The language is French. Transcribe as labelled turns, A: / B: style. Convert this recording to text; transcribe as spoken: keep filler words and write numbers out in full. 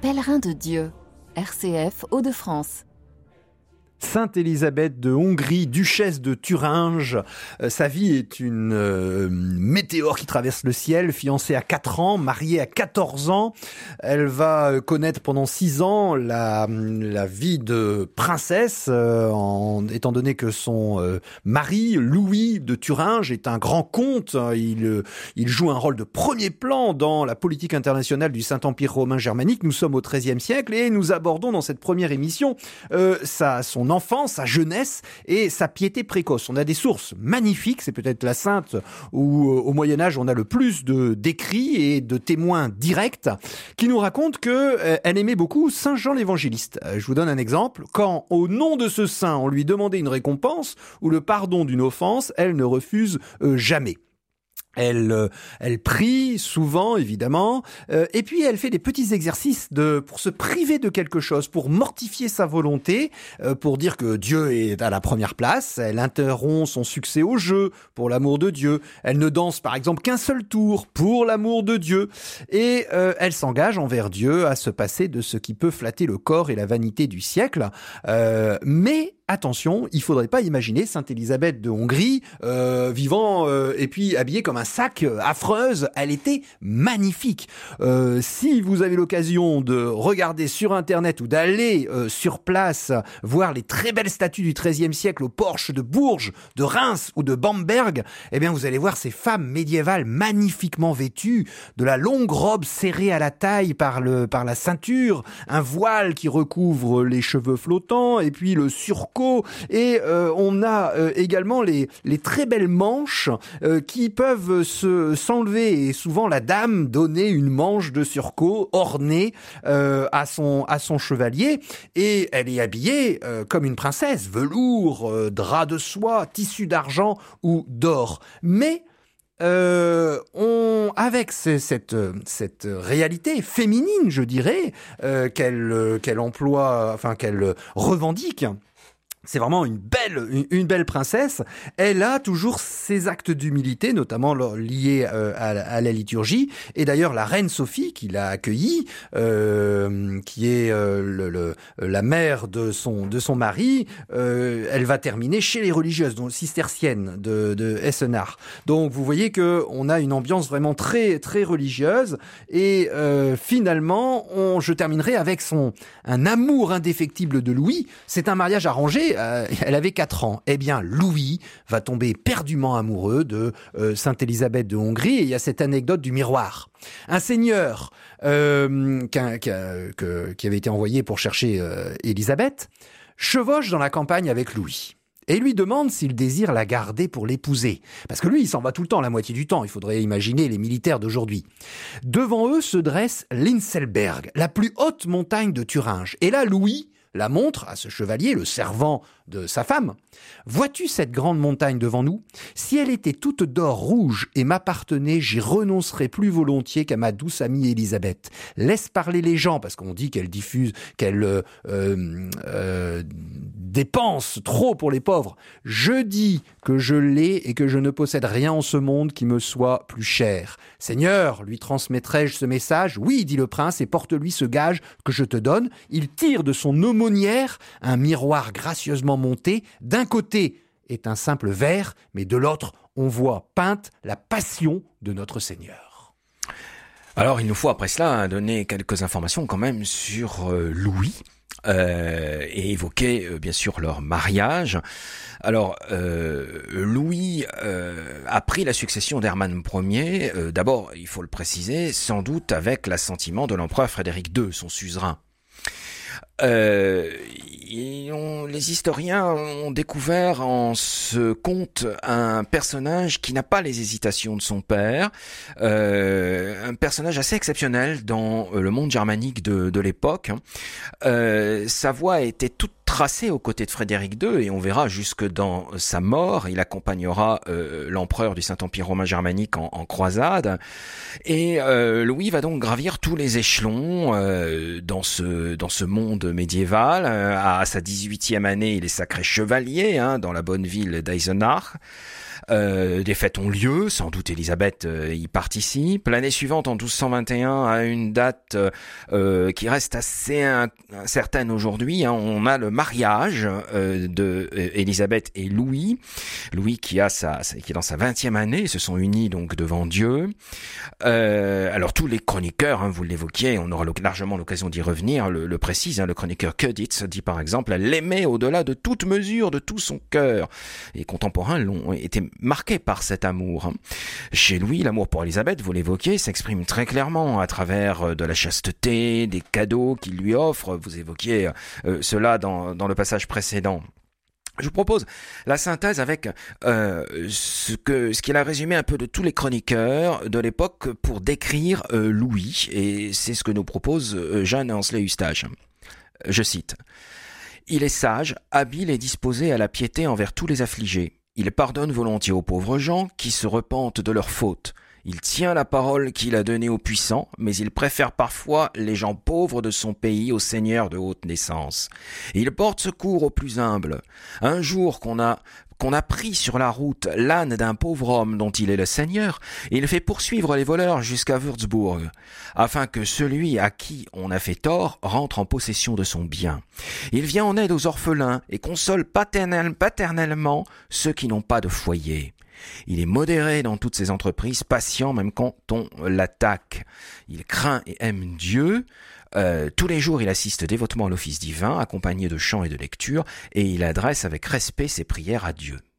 A: Pèlerin de Dieu, R C F Hauts-de-France.
B: Sainte Élisabeth de Hongrie, duchesse de Thuringe. Euh, sa vie est une euh, météore qui traverse le ciel. Fiancée à quatre ans, mariée à quatorze ans. Elle va connaître pendant six ans la, la vie de princesse, euh, en, étant donné que son euh, mari, Louis de Thuringe, est un grand comte. Il, il joue un rôle de premier plan dans la politique internationale du Saint-Empire romain germanique. Nous sommes au treizième siècle et nous abordons dans cette première émission euh, sa, son enfance, sa jeunesse et sa piété précoce. On a des sources magnifiques, c'est peut-être la sainte où au Moyen-Âge on a le plus de d'écrits et de témoins directs qui nous racontent que euh, elle aimait beaucoup Saint Jean l'Évangéliste. Euh, je vous donne un exemple. Quand au nom de ce saint on lui demandait une récompense ou le pardon d'une offense, elle ne refuse euh, jamais. Elle, euh, elle prie souvent, évidemment, euh, et puis elle fait des petits exercices de, pour se priver de quelque chose, pour mortifier sa volonté, euh, pour dire que Dieu est à la première place. Elle interrompt son succès au jeu pour l'amour de Dieu. Elle ne danse par exemple qu'un seul tour pour l'amour de Dieu. Et euh, elle s'engage envers Dieu à se passer de ce qui peut flatter le corps et la vanité du siècle. Euh, mais attention, il faudrait pas imaginer Sainte Élisabeth de Hongrie euh, vivant euh, et puis habillée comme un sac, euh, affreuse. Elle était magnifique. Euh, si vous avez l'occasion de regarder sur Internet ou d'aller euh, sur place voir les très belles statues du treizième siècle aux porches de Bourges, de Reims ou de Bamberg, eh bien vous allez voir ces femmes médiévales magnifiquement vêtues, de la longue robe serrée à la taille par le par la ceinture, un voile qui recouvre les cheveux flottants et puis le surcot. Et euh, on a euh, également les, les très belles manches euh, qui peuvent se, s'enlever. Et souvent, la dame donnait une manche de surcot ornée euh, à, son, à son chevalier. Et elle est habillée euh, comme une princesse. Velours, euh, drap de soie, tissu d'argent ou d'or. Mais Euh, on, avec ce, cette, cette réalité féminine, je dirais, euh, qu'elle, qu'elle emploie, enfin qu'elle revendique, c'est vraiment une belle, une, une belle princesse. Elle a toujours ses actes d'humilité, notamment liés euh, à, à la liturgie. Et d'ailleurs, la reine Sophie, qui l'a accueillie, euh, qui est euh, le, le, la mère de son de son mari, euh, elle va terminer chez les religieuses, donc cisterciennes de, de Essenach. Donc, vous voyez que on a une ambiance vraiment très très religieuse. Et euh, finalement, on, je terminerai avec son un amour indéfectible de Louis. C'est un mariage arrangé. Euh, elle avait quatre ans. Eh bien, Louis va tomber éperdument amoureux de euh, Sainte Élisabeth de Hongrie. Et il y a cette anecdote du miroir. Un seigneur euh, qui, a, qui, a, que, qui avait été envoyé pour chercher euh, Élisabeth chevauche dans la campagne avec Louis. Et lui demande s'il désire la garder pour l'épouser. Parce que lui, il s'en va tout le temps, la moitié du temps. Il faudrait imaginer les militaires d'aujourd'hui. Devant eux se dresse l'Inselberg, la plus haute montagne de Thuringe. Et là, Louis la montre à ce chevalier, le servant de sa femme. « Vois-tu cette grande montagne devant nous ? Si elle était toute d'or rouge et m'appartenait, j'y renoncerais plus volontiers qu'à ma douce amie Élisabeth. Laisse parler les gens, parce qu'on dit qu'elle diffuse, qu'elle euh, euh, dépense trop pour les pauvres. Je dis que je l'ai et que je ne possède rien en ce monde qui me soit plus cher. Seigneur, lui transmettrai-je ce message ? Oui, dit le prince, et porte-lui ce gage que je te donne. Il tire de son aumônière un miroir gracieusement monté. D'un côté est un simple verre, mais de l'autre, on voit peinte la passion de notre Seigneur. »
C: Alors, il nous faut après cela donner quelques informations quand même sur euh, Louis. Euh, et évoquer euh, bien sûr leur mariage. Alors euh, Louis euh, a pris la succession d'Hermann Ier, euh, d'abord il faut le préciser, sans doute avec l'assentiment de l'empereur Frédéric deux, son suzerain. Euh, on, les historiens ont découvert en ce conte un personnage qui n'a pas les hésitations de son père, euh, un personnage assez exceptionnel dans le monde germanique de, de l'époque. Euh, sa voix était toute tracé aux côtés de Frédéric deux et on verra jusque dans sa mort. Il accompagnera euh, l'empereur du Saint-Empire romain germanique en, en croisade. Et euh, Louis va donc gravir tous les échelons euh, dans ce dans ce monde médiéval. Euh, à sa dix-huitième année, il est sacré chevalier hein, dans la bonne ville d'Eisenach. Euh, des fêtes ont lieu, sans doute Élisabeth euh, y participe. L'année suivante, en douze cent vingt et un, à une date euh, qui reste assez incertaine aujourd'hui, hein, on a le mariage euh, de euh, Élisabeth et Louis. Louis qui a sa, qui est dans sa vingtième année, ils se sont unis donc devant Dieu. Euh, alors tous les chroniqueurs, hein, vous l'évoquiez, on aura largement l'occasion d'y revenir, le, le précise. Hein, le chroniqueur Köditz dit par exemple, elle l'aimait au-delà de toute mesure, de tout son cœur. Les contemporains l'ont été marqué par cet amour. Chez Louis, l'amour pour Élisabeth, vous l'évoquiez, s'exprime très clairement à travers de la chasteté, des cadeaux qu'il lui offre. Vous évoquiez euh, cela dans, dans le passage précédent. Je vous propose la synthèse avec euh, ce que ce qu'il a résumé un peu de tous les chroniqueurs de l'époque pour décrire euh, Louis, et c'est ce que nous propose euh, Jeanne Ancelet-Eustache. Je cite. « Il est sage, habile et disposé à la piété envers tous les affligés. Il pardonne volontiers aux pauvres gens qui se repentent de leurs fautes. Il tient la parole qu'il a donnée aux puissants, mais il préfère parfois les gens pauvres de son pays aux seigneurs de haute naissance. Il porte secours aux plus humbles. Un jour qu'on a qu'on a pris sur la route l'âne d'un pauvre homme dont il est le seigneur, il fait poursuivre les voleurs jusqu'à Würzburg, afin que celui à qui on a fait tort rentre en possession de son bien. Il vient en aide aux orphelins et console paternel, paternellement ceux qui n'ont pas de foyer. Il est modéré dans toutes ses entreprises, patient même quand on l'attaque. Il craint et aime Dieu. Euh, tous les jours, il assiste dévotement à l'office divin, accompagné de chants et de lectures, et il adresse avec respect ses prières à Dieu.